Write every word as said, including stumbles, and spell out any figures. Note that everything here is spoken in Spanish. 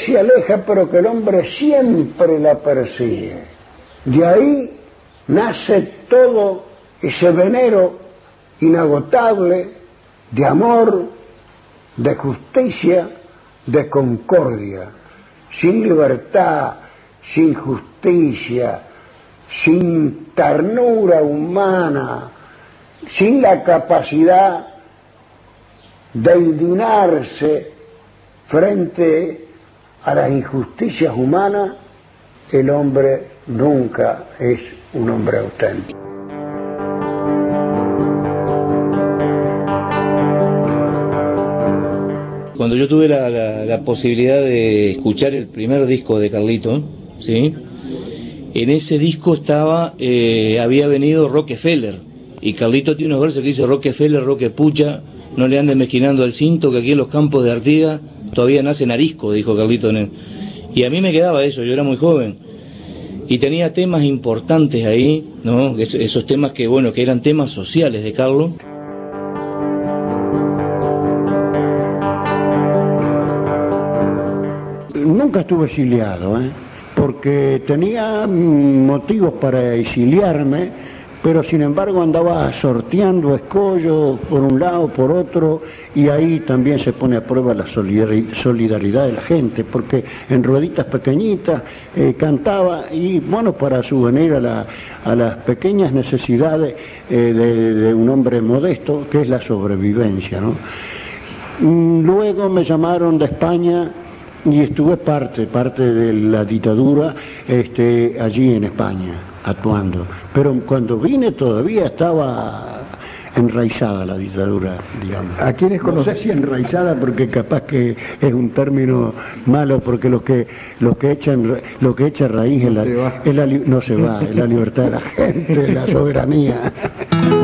se aleja, pero que el hombre siempre la persigue. De ahí nace todo ese venero inagotable de amor, de justicia, de concordia. Sin libertad, sin justicia, sin ternura humana, sin la capacidad de indignarse frente a las injusticias humanas, el hombre nunca es un hombre auténtico. Cuando yo tuve la, la, la posibilidad de escuchar el primer disco de Carlito, ¿sí? En ese disco estaba, eh, había venido Rockefeller, y Carlito tiene unos versos que dice: Rockefeller, Roquepucha, no le anden mezquinando al cinto, que aquí en los campos de Artigas todavía nacen arisco, dijo Carlito. En el... Y a mí me quedaba eso, yo era muy joven, y tenía temas importantes ahí, ¿no? Es, esos temas que, bueno, que eran temas sociales de Carlos. Nunca estuve exiliado, ¿eh? Porque tenía motivos para exiliarme, pero sin embargo andaba sorteando escollos por un lado, por otro, y ahí también se pone a prueba la solidaridad de la gente, porque en rueditas pequeñitas eh, cantaba, y bueno, para subvenir a, la, a las pequeñas necesidades eh, de, de un hombre modesto, que es la sobrevivencia, ¿no? Luego me llamaron de España, y estuve parte, parte de la dictadura este, allí en España, actuando. Pero cuando vine todavía estaba enraizada la dictadura, digamos. ¿A quiénes conoces? No sé si enraizada, porque capaz que es un término malo, porque lo que lo que echan lo que echa raíz es la, es la, no se va, es la libertad de la gente, la soberanía.